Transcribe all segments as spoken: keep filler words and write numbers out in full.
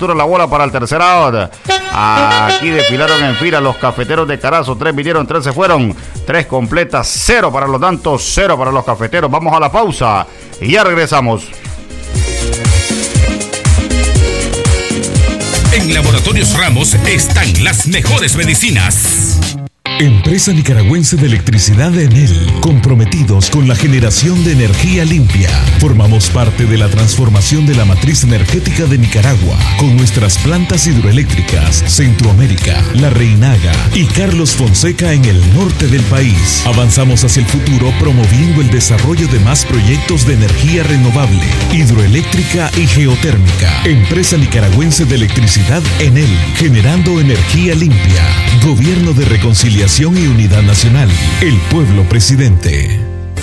captura la bola para el tercer out. Aquí desfilaron en fila los cafeteros de Carazo. Tres vinieron, tres se fueron. Tres completas, cero para los Dantos, cero para los cafeteros. Vamos a la pausa y ya regresamos. En Laboratorios Ramos están las mejores medicinas. Empresa Nicaragüense de Electricidad Enel, comprometidos con la generación de energía limpia. Formamos parte de la transformación de la matriz energética de Nicaragua, con nuestras plantas hidroeléctricas, Centroamérica, La Reinaga y Carlos Fonseca en el norte del país. Avanzamos hacia el futuro promoviendo el desarrollo de más proyectos de energía renovable, hidroeléctrica y geotérmica. Empresa Nicaragüense de Electricidad Enel, generando energía limpia. Gobierno de Reconciliación y Unidad Nacional. El pueblo presidente.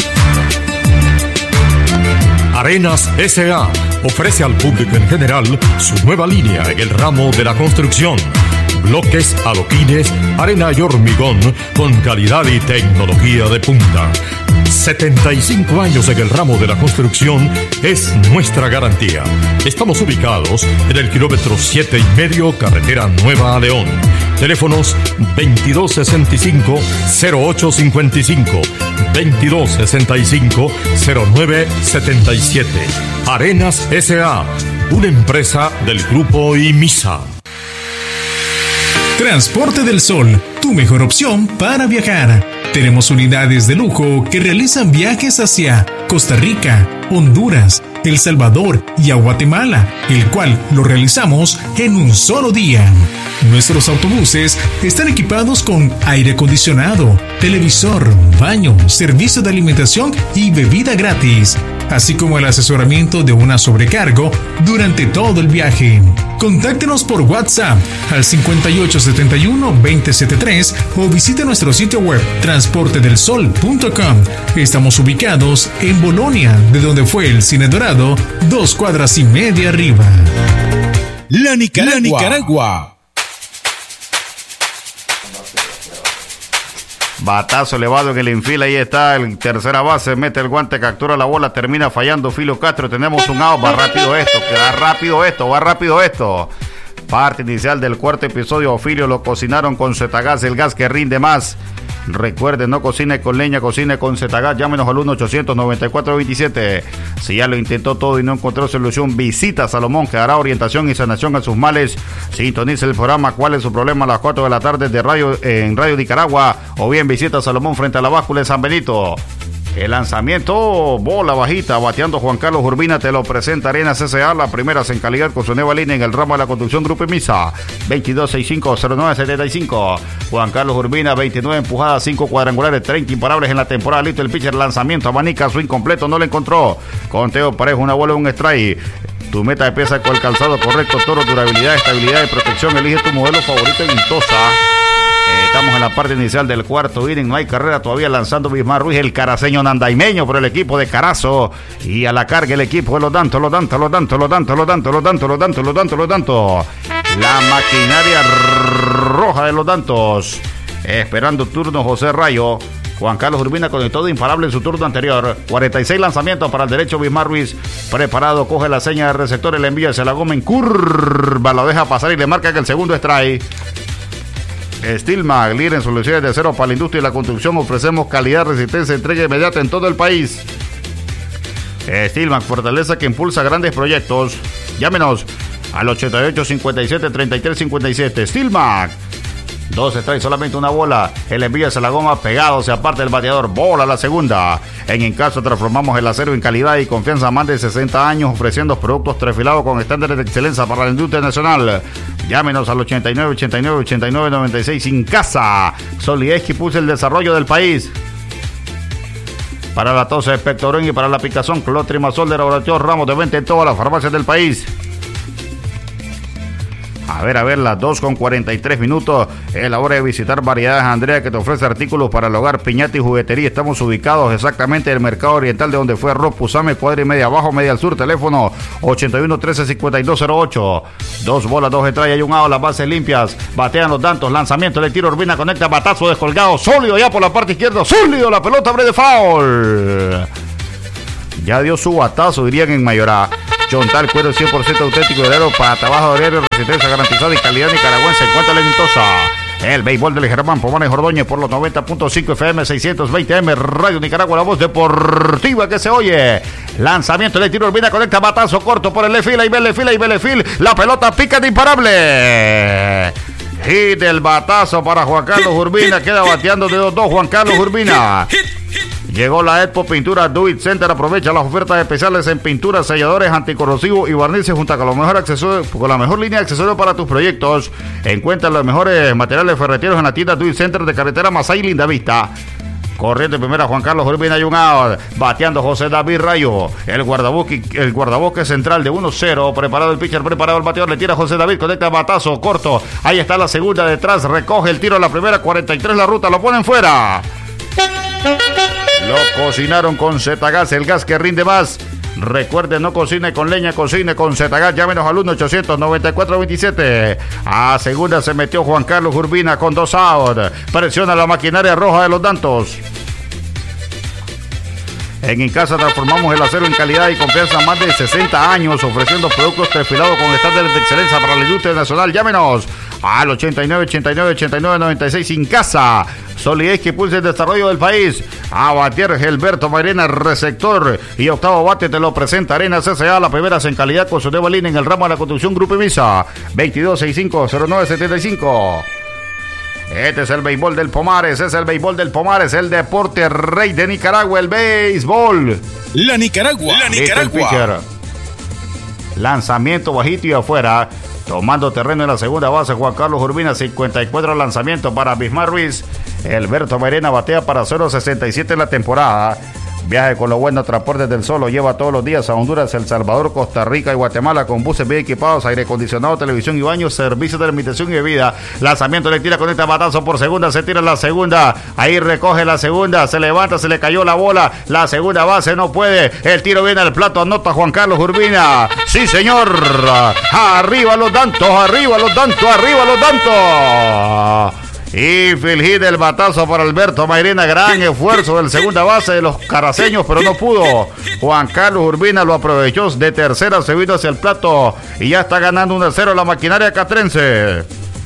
Arenas S A ofrece al público en general su nueva línea en el ramo de la construcción. Bloques, adoquines, arena y hormigón con calidad y tecnología de punta. setenta y cinco años en el ramo de la construcción es nuestra garantía. Estamos ubicados en el kilómetro siete y medio, carretera Nueva a León. Teléfonos veintidós sesenta y cinco, cero ocho cincuenta y cinco, veintidós sesenta y cinco, cero nueve setenta y siete. Arenas S A, una empresa del Grupo IMISA. Transporte del Sol, tu mejor opción para viajar. Tenemos unidades de lujo que realizan viajes hacia Costa Rica, Honduras, El Salvador y a Guatemala, el cual lo realizamos en un solo día. Nuestros autobuses están equipados con aire acondicionado, televisor, baño, servicio de alimentación y bebida gratis, así como el asesoramiento de una sobrecargo durante todo el viaje. Contáctenos por WhatsApp al cincuenta y ocho setenta y uno, veinte setenta y tres o visite nuestro sitio web transporte del sol punto com. Estamos ubicados en Bolonia, de donde fue el Cine Dorado, dos cuadras y media arriba. La Nicaragua. La Nicaragua. Batazo elevado en el infil, ahí está el tercera base, mete el guante, captura la bola, termina fallando Filo Castro. Tenemos un out, va rápido esto, va rápido esto, va rápido esto. Parte inicial del cuarto episodio, Ofilio lo cocinaron con Zetagás, el gas que rinde más. Recuerde, no cocine con leña, cocine con Zetagás. Llámenos al uno ochocientos noventa y cuatro veintisiete. Si ya lo intentó todo y no encontró solución, visita Salomón, que dará orientación y sanación a sus males. Sintonice el programa ¿Cuál es su problema? A las cuatro de la tarde de radio, en Radio Nicaragua, o bien visita Salomón frente a la báscula de San Benito. El lanzamiento, bola bajita, bateando Juan Carlos Urbina, te lo presenta Arenas S A, la primera en calidad con su nueva línea en el ramo de la construcción Grupo IMISA. veintidós sesenta y cinco, cero nueve setenta y cinco. Juan Carlos Urbina, veintinueve empujadas, cinco cuadrangulares, treinta imparables en la temporada. Listo el pitcher, lanzamiento, abanica, su incompleto, no lo encontró. Conteo parejo, una bola, un strike. Tu meta de pesa con el calzado correcto, Toro, durabilidad, estabilidad y protección. Elige tu modelo favorito en Intosa. Estamos en la parte inicial del cuarto inning, no hay carrera todavía, lanzando Bismar Ruiz, el caraceño nandaimeño por el equipo de Carazo, y a la carga el equipo de los Dantos, los Dantos, los Dantos, los Dantos, los Dantos, los Dantos, los Dantos, los Dantos, los Dantos, la maquinaria roja de los Dantos, esperando turno José Rayo. Juan Carlos Urbina conectó de imparable en su turno anterior. cuarenta y seis lanzamientos para el derecho. Bismar Ruiz preparado, coge la seña de receptor, el envío hacia la goma en curva, lo deja pasar y le marca que el segundo strike. Steelmag, líder en soluciones de acero para la industria y la construcción. Ofrecemos calidad, resistencia, entrega inmediata en todo el país. Steelmag, fortaleza que impulsa grandes proyectos. Llámenos al ochenta y ocho cincuenta y siete treinta y tres cincuenta y siete. Steelmag. Dos strikes, solamente una bola. El envío hacia la goma, pegado, se aparte del bateador. Bola la segunda. En Incaso transformamos el acero en calidad y confianza. Más de sesenta años ofreciendo productos trefilados con estándares de excelencia para la industria nacional. Llámenos al ochenta y nueve ochenta y nueve ochenta y nueve noventa y seis. Incasa, solidez que impulsa el desarrollo del país. Para la tos, Pectoron, y para la picazón, Clotrimazol de Laboratorio Ramos, de venta en todas las farmacias del país. A ver, a ver, las dos con cuarenta y tres minutos. Es la hora de visitar Variedades Andrea, que te ofrece artículos para el hogar, piñata y juguetería. Estamos ubicados exactamente en el mercado oriental, de donde fue Rob Pusame, cuadra y media abajo, media al sur. Teléfono ochenta y uno trece cincuenta y dos cero ocho. Dos bolas, dos detrás, hay un out, las bases limpias. Batean los Dantos, lanzamiento de tiro, Urbina conecta, batazo descolgado, sólido ya por la parte izquierda, sólido, la pelota abre de foul. Ya dio su batazo, dirían en Mayorá. Chontal, cuero cien por ciento auténtico de oro para trabajo de oro, resistencia garantizada y calidad nicaragüense. Encuentra en Tosa. El béisbol del Germán Pomares Ordóñez por los noventa punto cinco F M, seiscientos veinte A M, Radio Nicaragua, la voz deportiva que se oye. Lanzamiento de tiro, Urbina conecta, batazo corto por el lefil, ahí ve el lefil, ahí ve el lefil. La pelota pica de imparable. Hit del batazo para Juan Carlos Urbina, queda bateando de dos dos Juan Carlos Urbina. Llegó la Expo Pintura Do It Center, aprovecha las ofertas especiales en pinturas, selladores, anticorrosivos y barnices junto con, los mejor accesorios, con la mejor línea de accesorios para tus proyectos. Encuentra los mejores materiales ferreteros en la tienda Do It Center de carretera Masay Linda Vista. Corriente primera Juan Carlos Urbina y un out. Bateando José David Rayo. El guardabosque, el guardabosque central de uno cero. Preparado el pitcher, preparado el bateador. Le tira José David, conecta batazo corto. Ahí está la segunda detrás. Recoge el tiro a la primera. cuarenta y tres la ruta. Lo ponen fuera. Lo cocinaron con Zetagas, el gas que rinde más. Recuerde, no cocine con leña, cocine con Zetagas. Llámenos al uno ochocientos noventa y cuatro veintisiete. A segunda se metió Juan Carlos Urbina con dos out. Presiona la maquinaria roja de los Dantos. En Incasa transformamos el acero en calidad y confianza más de sesenta años, ofreciendo productos perfilados con estándares de excelencia para la industria nacional. Llámenos al ochenta y nueve, ochenta y nueve, ochenta y nueve, noventa y seis. Incasa, solidez que impulsa el desarrollo del país. A batear Gilberto Mairena, receptor, y octavo bate te lo presenta Arenas S A, la primera en calidad con su nueva línea en el ramo de la construcción. Grupo Misa, veintidós sesenta y cinco, cero nueve setenta y cinco. Este es el béisbol del Pomares, es el béisbol del Pomares, el deporte rey de Nicaragua, el béisbol. La Nicaragua, la Nicaragua. Lanzamiento bajito y afuera, tomando terreno en la segunda base Juan Carlos Urbina, cincuenta y cuatro lanzamientos para Bismar Ruiz. Alberto Mairena batea para cero sesenta y siete en la temporada. Viaje con los buenos transportes del Sol, lo lleva todos los días a Honduras, El Salvador, Costa Rica y Guatemala con buses bien equipados, aire acondicionado, televisión y baños, servicios de alimentación y bebida. Lanzamiento, le tira, conecta batazo por segunda, se tira la segunda, ahí recoge la segunda, se levanta, se le cayó la bola, la segunda base no puede, el tiro viene al plato, anota Juan Carlos Urbina. Sí, señor, arriba los Dantos, arriba los Dantos, arriba los Dantos. Y Filgid del batazo para Alberto Mairena, gran esfuerzo del segunda base de los caraceños, pero no pudo. Juan Carlos Urbina lo aprovechó de tercera, se vino hacia el plato y ya está ganando uno a cero la maquinaria catrense.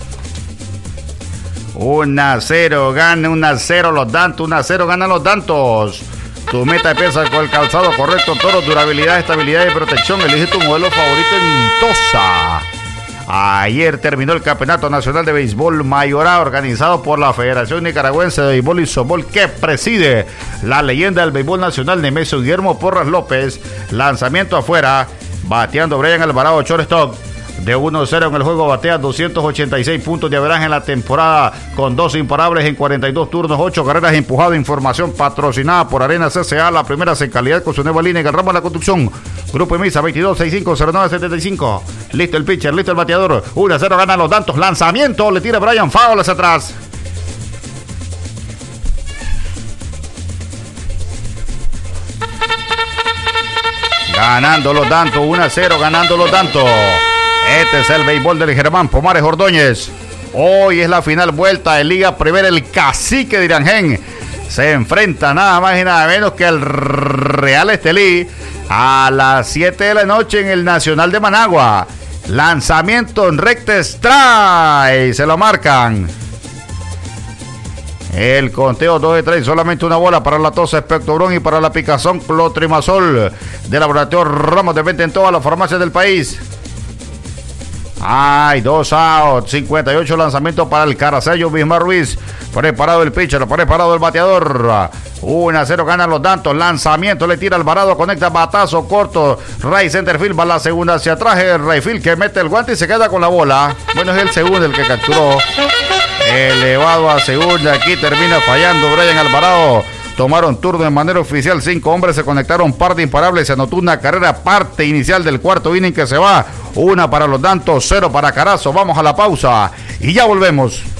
uno a cero, gana uno a cero los Dantos, uno a cero ganan los Dantos. Tu meta empieza con el calzado correcto, todo durabilidad, estabilidad y protección. Elige tu modelo favorito en Tosa. Ayer terminó el Campeonato Nacional de Béisbol Mayorá, organizado por la Federación Nicaragüense de Béisbol y Softbol, que preside la leyenda del béisbol nacional Nemesio Guillermo Porras López. Lanzamiento afuera, bateando Brian Alvarado, shortstop. De uno a cero en el juego, batea doscientos ochenta y seis puntos de averaje en la temporada, con dos imparables en cuarenta y dos turnos, ocho carreras empujadas. Información patrocinada por Arenas S A, la primera en calidad con su nueva línea en el ramo de la construcción. Grupo Misa, veintidós sesenta y cinco, cero nueve setenta y cinco. Listo el pitcher, listo el bateador. uno a cero ganan los Dantos. Lanzamiento, le tira Brian Foul hacia atrás. Ganando los Dantos, uno a cero ganando los Dantos. Este es el béisbol del Germán Pomares Ordóñez. Hoy es la final vuelta de Liga Primera. El Cacique de Irangen se enfrenta nada más y nada menos que el Real Estelí a las siete de la noche en el Nacional de Managua. Lanzamiento en recta strike, se lo marcan. El conteo dos de tres, solamente una bola para la tos Espectobrón y para la picazón Clotrimazol de Laboratorio Ramos de venta en todas las farmacias del país. Hay dos outs, cincuenta y ocho lanzamientos para el Caracello Bismar Ruiz. Preparado el pitcher, preparado el bateador. uno a cero ganan los Dantos. Lanzamiento, le tira Alvarado, conecta batazo corto. Ray Centerfield va la segunda hacia atrás. El Rayfield que mete el guante y se queda con la bola. Bueno, es el segundo el que capturó. Elevado a segunda, aquí termina fallando Brian Alvarado. Tomaron turno de manera oficial, cinco hombres se conectaron, par de imparables, se anotó una carrera, parte inicial del cuarto inning que se va, una para los Dantos, cero para Carazo. Vamos a la pausa y ya volvemos.